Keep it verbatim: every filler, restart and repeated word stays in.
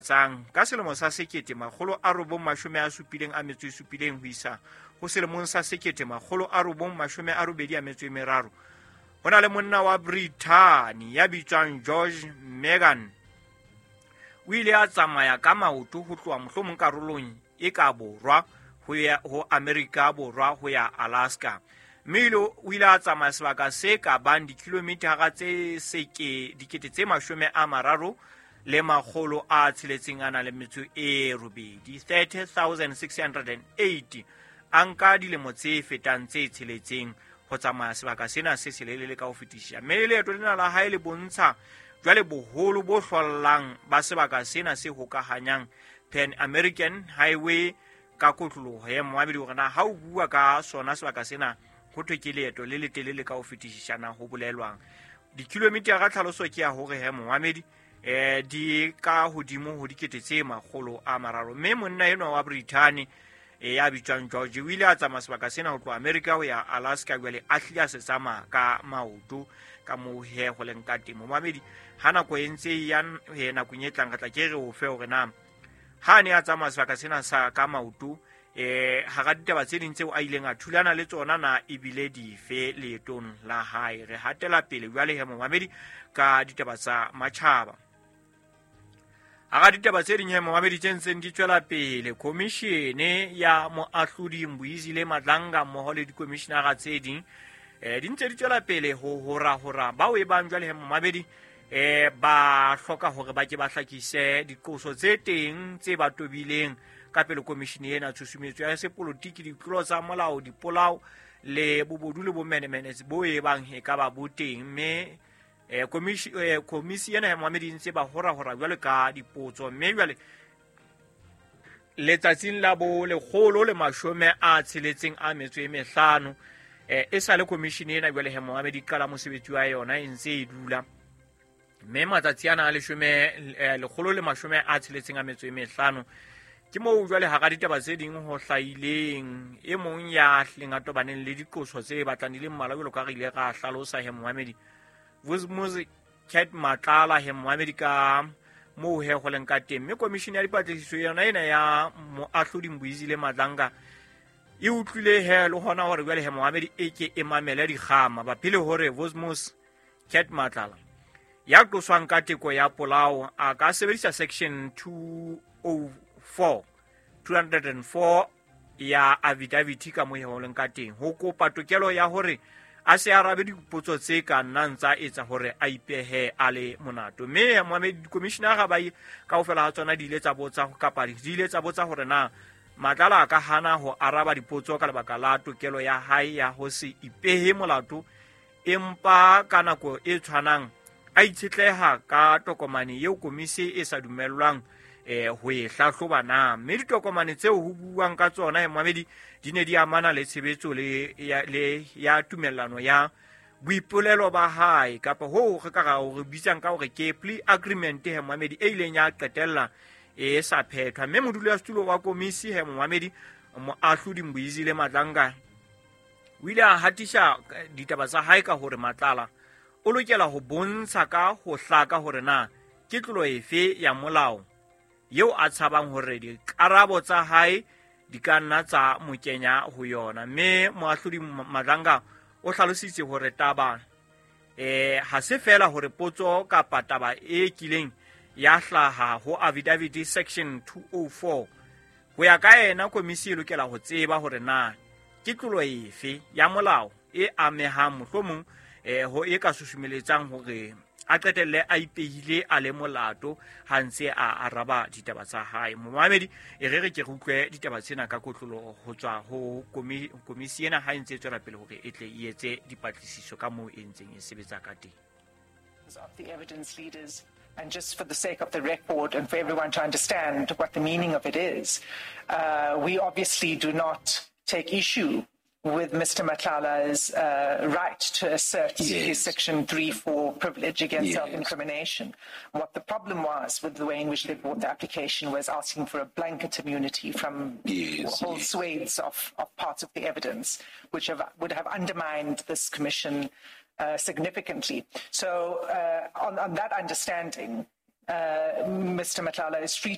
tsang ka selemo sa sekete makgolo a robong mashome a supileng a metso e supileng ho isa ho selemong sa sekete makgolo a robong mashome a robedi a metso e meraro ho na le monna wa Britain ya bitswang George Megan o ile a tsamaya ka maoto ho tloha mohlomong karolong e ka borwa ho ya ho America borwa ho ya Alaska Milo o ile a tsamaya sebaka se ka bang dikilometara tse seke dikete tse mashome a mararo le makgolo a tsheletseng ana le metso e robedi thirty thousand six hundred eighty anka dilemo tse fetang tse tsheletseng ho tsamaya sebaka sena se selelele ka ho fetisha mme leeto lena la hae le bontsha jwale boholo bo hlollang ba sebaka sena se hokahanyang Pan American Highway ka kotloloho ya Mohammed hore na ha o bua ka sona sebaka sena ho thwe ke leeto le letelele ka ho fetishana ho bolelwang dikilometara ga tlhaloso ke ya hore he Mohammed eh di ka hodimo ho dikete tse makgolo a mararo mme monna eno wa Britain e ya bitswang George o ile a tsamaya sebaka sena ho tloha America ho ya Alaska jwale a hlia se tsama ka maoto ka mo he ho leng ka temo Mohammed hana ko entse ya na kunyetlang ka tla ke re o fe hore na ha ne a tsamaya sebaka sena sa ka maoto eh ha ga ditaba tse ding tseo a ileng a thulana le tsona na ibile di fe leetong la hae re hatela pele jwale he Mohammed ka ditaba tsa matjhaba aga ditaba tse ding he Mohammed Jensen di tswela pele komishene ya moahlodi Mbuyisile Madlanga mmoho le dikommissionara tse ding eh di ntse di tswela pele ho hora hora ba o e bang jwale he Mohammed eh ba hloka hore ba ke ba hlakise dikoso tse teng tse ba tobileng ka pele komishene ena tshusumetso ya sepolotiki ditlolo tsa molao dipolao le bobodu le bomenemene bo e bang he ka ba boteng mme eh komisi eh komisi ena ya Mohammed ntse ba hora hora jwale ka dipotso mme jwale letsatsing la bo le kgolo le mashome a tsheletseng a metso e mehlano eh e sa le komishene ena jwale he Mohammed kala mosebetsi wa yona e ntse e dula mme matsatsi ana a leshome le kgolo le mashome a tsheletseng a metso e mehlano ke mo jwale ha ga ditaba tse ding ho hlaileng e mong ya hlenga tobaneng le dikoso tse batlang le mmala jwalo ka rile ga hlalosa he Mohammed Vusmuzi Cat Matala he Mohammed ka mo he go leng ka teng mme komishene ya dipatlisiso yona ena ya moahlodi Mbuyisile Madlanga e utlwile he le hona hore jwale he Mohammed e ke e mamela digama ba phele hore Vusmuzi Cat Matala ya tloswang ka teko ya polao a ka sebedisa section two oh four two oh four ya affidavit ka mo he go leng ka teng ho kopa tokelo ya hore a se arabe dipotso tse ka nnang tsa etsa hore a ipehe a le monato mme Mohammed commissioner ga ba kaofela ha tsona di ile tsa botsa go kapa di ile tsa botsa hore na Madlala ka hana ho araba dipotso ka lebaka la tokelo ya hae ya ho se ipehe molato empa ka nako e tshwanang a itshetleha ka tokomane eo komisi e sa dumellwang eh ho e hlahloba na mme ditokomane tseo ho buang ka tsona Mohammed di ne di amana le tshebetso le ya le ya tumellano ya boipolelo ba hae kapa ho re ka ga re bitsang ka hore ke plea agreement he Mohammed e ileng ya qetella e sa phethwa mme moduli wa setulo wa komisi he Mohammed mo ahlodi Mbuyisile Madlanga o ile a hatisha ditaba tsa hae ka hore Matlala o lokela ho bontsha ka ho hlaka hore na ke tlolo efe ya molao yeo a tshabang hore di karabo tsa hae di ka nna tsa mokenya ho yona mme moahlodi Madlanga o hlalositse hore taba eh ha se fela hore potso ka pataba e kileng ya hlaha ho affidavit section two oh four ho ya ka ena komisi e lokela ho tseba hore na ke tlolo efe ya molao e amehang mohlomong eh ho e ka susumeletsang hore a qetelle a ipehile a le molato ha ntse a araba ditaba tsa hae Mohammed e re re ke rutlwe ditaba tsena ka kotlolo ho tswa ho komisi ena ha ntse tswela pele hore e tle e etse dipatlisiso ka moo e ntseng e sebetsa ka teng of the evidence leaders. And just for the sake of the record and for everyone to understand what the meaning of it is, uh, we obviously do not take issue with Mister Matlala's uh, right to assert yes. his Section three four privilege against yes. self-incrimination. What the problem was with the way in which they brought the application was asking for a blanket immunity from yes. whole yes. swathes of, of parts of the evidence, which have, would have undermined this commission uh, significantly. So uh, on, on that understanding, uh, Mister Matlala is free to